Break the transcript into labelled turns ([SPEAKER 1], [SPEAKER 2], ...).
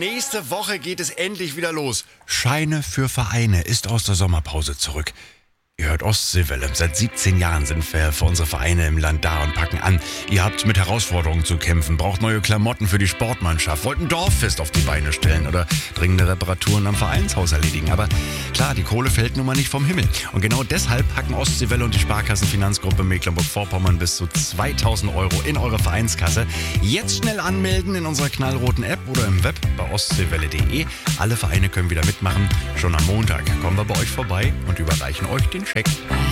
[SPEAKER 1] Nächste Woche geht es endlich wieder los. Scheine für Vereine ist aus der Sommerpause zurück. Ihr hört Ostseewelle. Seit 17 Jahren sind wir für unsere Vereine im Land da und packen an. Ihr habt mit Herausforderungen zu kämpfen, braucht neue Klamotten für die Sportmannschaft, wollt ein Dorffest auf die Beine stellen oder dringende Reparaturen am Vereinshaus erledigen. Aber klar, die Kohle fällt nun mal nicht vom Himmel. Und genau deshalb packen Ostseewelle und die Sparkassenfinanzgruppe Mecklenburg-Vorpommern bis zu 2.000 Euro in eure Vereinskasse. Jetzt schnell anmelden in unserer knallroten App oder im Web bei ostseewelle.de. Alle Vereine können wieder mitmachen. Schon am Montag kommen wir bei euch vorbei und überreichen euch den Check.